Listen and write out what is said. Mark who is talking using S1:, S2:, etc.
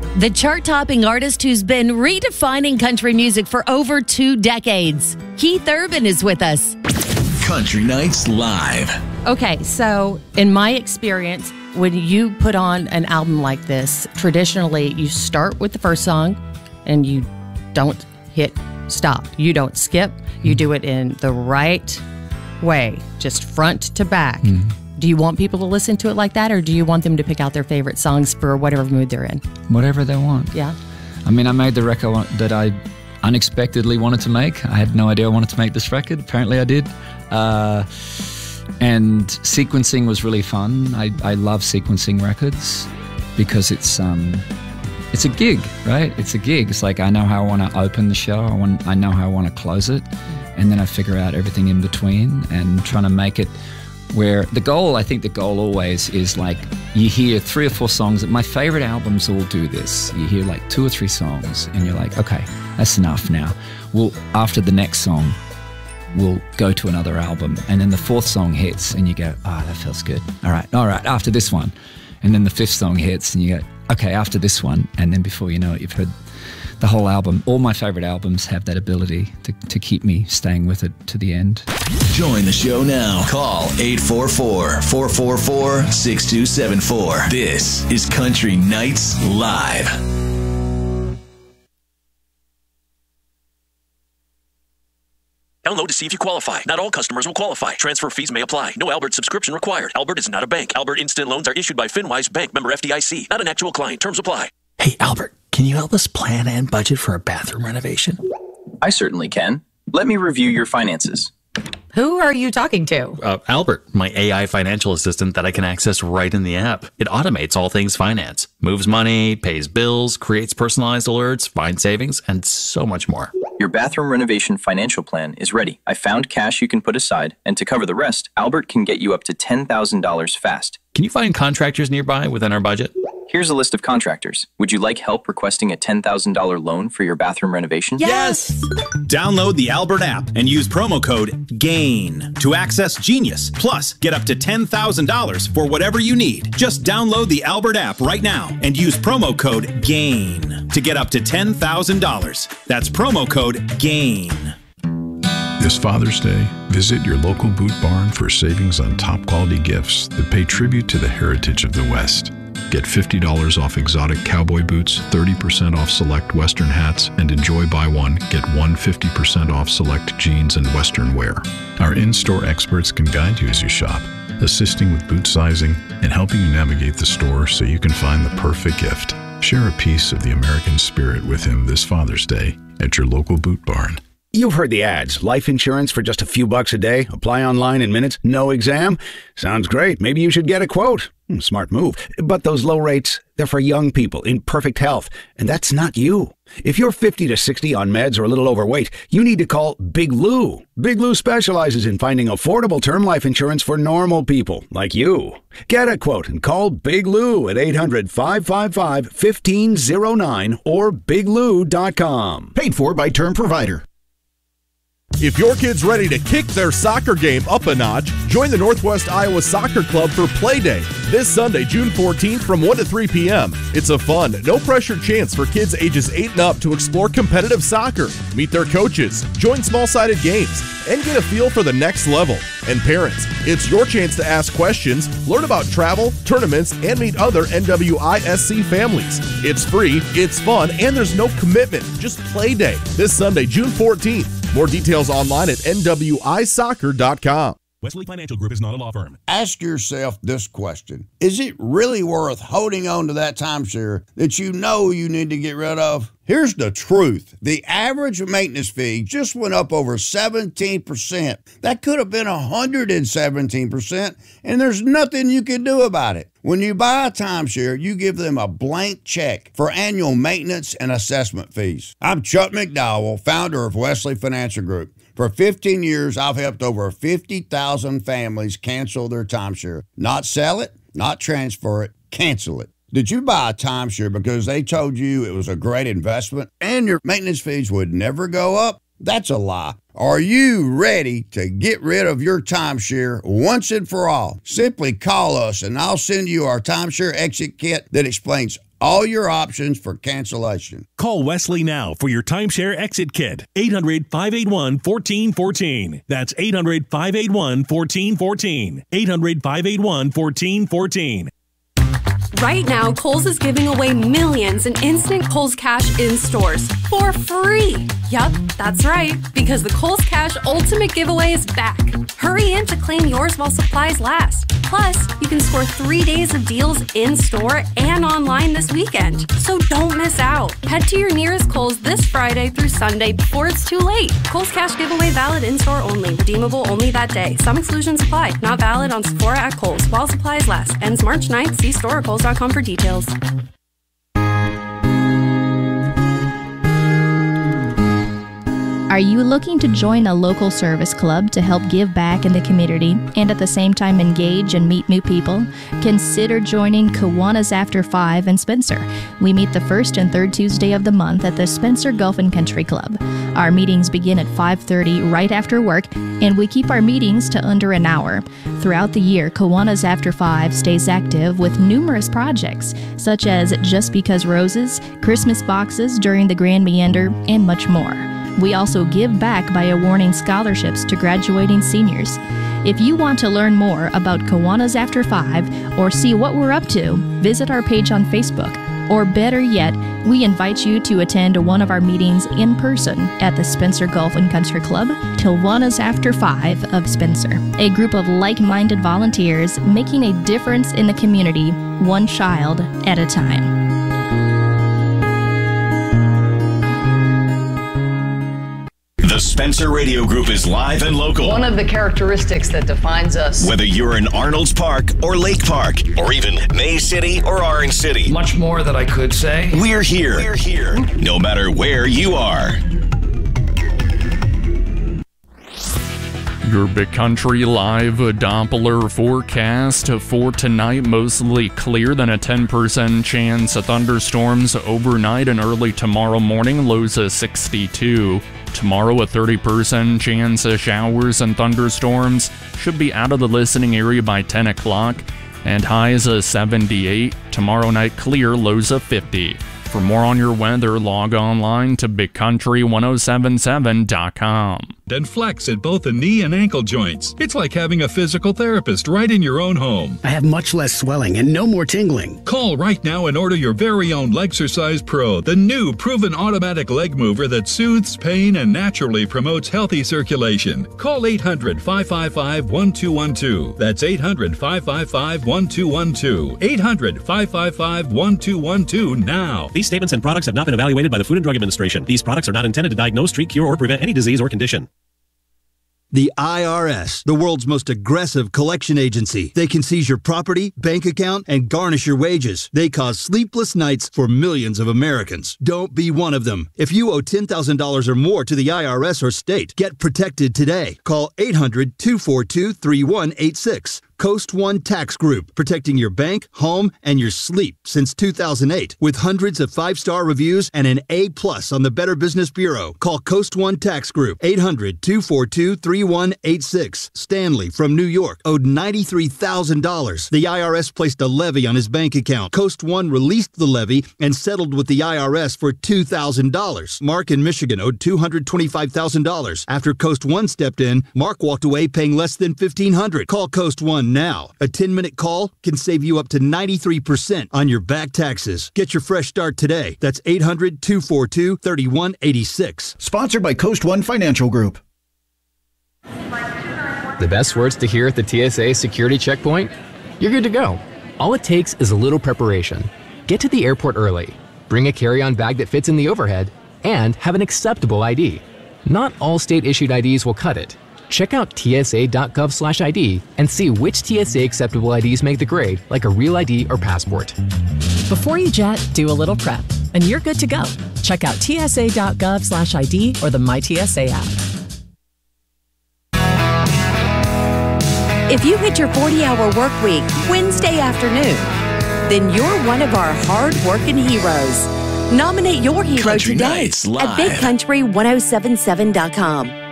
S1: The chart-topping artist who's been redefining country music for over 2 decades. Keith Urban is with us.
S2: Country Nights Live.
S1: Okay, so in my experience, when you put on an album like this, traditionally you start with the first song and you don't hit stop. You don't skip. You do it in the right way, just front to back. Do you want people to listen to it like that, or do you want them to pick out their favorite songs for whatever mood they're in?
S3: Whatever they want.
S1: Yeah.
S3: I mean, I made the record that I unexpectedly wanted to make. I had no idea I wanted to make this record. Apparently I did. And sequencing was really fun. I love sequencing records because it's a gig, right? It's a gig. It's like I know how I want to open the show. I know how I want to close it. And then I figure out everything in between and trying to make it where I think the goal always is like you hear 3 or 4 songs. My favorite albums all do this. You hear like 2 or 3 songs and you're like, okay, that's enough now. Well, after the next song, we'll go to another album. And then the 4th song hits and you go, that feels good. All right, after this one. And then the 5th song hits and you go, okay, after this one. And then before you know it, you've heard the whole album. All my favorite albums have that ability to keep me staying with it to the end.
S2: Join the show now. Call 844-444-6274. This is Country Nights Live.
S4: Download to see if you qualify. Not all customers will qualify. Transfer fees may apply. No Albert subscription required. Albert is not a bank. Albert Instant Loans are issued by FinWise Bank, member FDIC. Not an actual client. Terms apply.
S5: Hey, Albert, can you help us plan and budget for a bathroom renovation?
S6: I certainly can. Let me review your finances.
S7: Who are you talking to?
S5: Albert, my AI financial assistant that I can access right in the app. It automates all things finance, moves money, pays bills, creates personalized alerts, finds savings, and so much more.
S6: Your bathroom renovation financial plan is ready. I found cash you can put aside, and to cover the rest, Albert can get you up to $10,000 fast.
S5: Can you find contractors nearby within our budget?
S6: Here's a list of contractors. Would you like help requesting a $10,000 loan for your bathroom renovation?
S7: Yes!
S8: Download the Albert app and use promo code GAIN to access Genius. Plus, get up to $10,000 for whatever you need. Just download the Albert app right now and use promo code GAIN to get up to $10,000. That's promo code GAIN.
S9: This Father's Day, visit your local Boot Barn for savings on top quality gifts that pay tribute to the heritage of the West. Get $50 off exotic cowboy boots, 30% off select Western hats, and enjoy buy one, get one 50% off select jeans and Western wear. Our in-store experts can guide you as you shop, assisting with boot sizing and helping you navigate the store so you can find the perfect gift. Share a piece of the American spirit with him this Father's Day at your local Boot Barn.
S10: You've heard the ads. Life insurance for just a few bucks a day. Apply online in minutes. No exam. Sounds great. Maybe you should get a quote. Smart move. But those low rates, they're for young people in perfect health. And that's not you. If you're 50 to 60 on meds or a little overweight, you need to call Big Lou. Big Lou specializes in finding affordable term life insurance for normal people like you. Get a quote and call Big Lou at 800-555-1509 or biglou.com.
S11: Paid for by Term Provider.
S12: If your kid's ready to kick their soccer game up a notch, join the Northwest Iowa Soccer Club for Play Day this Sunday, June 14th from 1 to 3 p.m. It's a fun, no-pressure chance for kids ages 8 and up to explore competitive soccer, meet their coaches, join small-sided games, and get a feel for the next level. And parents, it's your chance to ask questions, learn about travel, tournaments, and meet other NWISC families. It's free, it's fun, and there's no commitment. Just Play Day this Sunday, June 14th. More details online at nwisoccer.com.
S13: Wesley Financial Group is not a law firm.
S14: Ask yourself this question. Is it really worth holding on to that timeshare that you know you need to get rid of? Here's the truth. The average maintenance fee just went up over 17%. That could have been 117%, and there's nothing you can do about it. When you buy a timeshare, you give them a blank check for annual maintenance and assessment fees. I'm Chuck McDowell, founder of Wesley Financial Group. For 15 years, I've helped over 50,000 families cancel their timeshare. Not sell it, not transfer it, cancel it. Did you buy a timeshare because they told you it was a great investment and your maintenance fees would never go up? That's a lie. Are you ready to get rid of your timeshare once and for all? Simply call us and I'll send you our timeshare exit kit that explains all your options for cancellation.
S13: Call Wesley now for your timeshare exit kit. 800-581-1414. That's 800-581-1414. 800-581-1414.
S11: Right now, Kohl's is giving away millions in instant Kohl's Cash in stores for free. Yup, that's right, because the Kohl's Cash Ultimate Giveaway is back. Hurry in to claim yours while supplies last. Plus, you can score 3 days of deals in store and online this weekend. So don't miss out. Head to your nearest Kohl's this Friday through Sunday before it's too late. Kohl's Cash Giveaway valid in store only. Redeemable only that day. Some exclusions apply. Not valid on Sephora at Kohl's while supplies last. Ends March 9th. See store at Kohl's.com for details.
S15: Are you looking to join a local service club to help give back in the community and at the same time engage and meet new people? Consider joining Kiwanis After 5 in Spencer. We meet the first and third Tuesday of the month at the Spencer Golf and Country Club. Our meetings begin at 5:30 right after work, and we keep our meetings to under an hour. Throughout the year, Kiwanis After 5 stays active with numerous projects, such as Just Because Roses, Christmas boxes during the Grand Meander, and much more. We also give back by awarding scholarships to graduating seniors. If you want to learn more about Kiwanis After 5 or see what we're up to, visit our page on Facebook. Or better yet, we invite you to attend one of our meetings in person at the Spencer Golf and Country Club, Kiwanis After 5 of Spencer. A group of like-minded volunteers making a difference in the community, one child at a time.
S2: The Spencer Radio Group is live and local.
S16: One of the characteristics that defines us.
S2: Whether you're in Arnold's Park or Lake Park or even May City or Orange City.
S3: Much more that I could say.
S2: We're here. We're here. No matter where you are.
S17: Your Big Country Live Doppler forecast for tonight, mostly clear, then a 10% chance of thunderstorms overnight and early tomorrow morning, lows of 62. Tomorrow, a 30% chance of showers and thunderstorms. Should be out of the listening area by 10 o'clock. And highs of 78. Tomorrow night, clear, lows of 50. For more on your weather, log online to BigCountry1077.com.
S18: And flex at both the knee and ankle joints. It's like having a physical therapist right in your own home.
S19: I have much less swelling and no more tingling.
S18: Call right now and order your very own Legsercise Pro, the new proven automatic leg mover that soothes pain and naturally promotes healthy circulation. Call 800-555-1212. That's 800-555-1212. 800-555-1212 now.
S4: These statements and products have not been evaluated by the Food and Drug Administration. These products are not intended to diagnose, treat, cure, or prevent any disease or condition.
S20: The IRS, the world's most aggressive collection agency. They can seize your property, bank account, and garnish your wages. They cause sleepless nights for millions of Americans. Don't be one of them. If you owe $10,000 or more to the IRS or state, get protected today. Call 800-242-3186. Coast One Tax Group, protecting your bank, home, and your sleep since 2008. With hundreds of 5-star reviews and an A+ on the Better Business Bureau. Call Coast One Tax Group, 800-242-3186. Stanley from New York owed $93,000. The IRS placed a levy on his bank account. Coast One released the levy and settled with the IRS for $2,000. Mark in Michigan owed $225,000. After Coast One stepped in, Mark walked away paying less than $1,500. Call Coast One now. A 10-minute call can save you up to 93% on your back taxes. Get your fresh start today. That's 800-242-3186.
S21: Sponsored by Coast One Financial Group.
S22: The best words to hear at the TSA security checkpoint? You're good to go. All it takes is a little preparation. Get to the airport early. Bring a carry-on bag that fits in the overhead. And have an acceptable ID. Not all state-issued IDs will cut it. Check out tsa.gov/ID and see which TSA acceptable IDs make the grade, like a real ID or passport.
S23: Before you jet, do a little prep, and you're good to go. Check out tsa.gov/ID or the MyTSA app.
S24: If you hit your 40-hour work week Wednesday afternoon, then you're one of our hard-working heroes. Nominate your hero
S2: Country
S24: today
S2: Nights Live
S24: at BigCountry1077.com.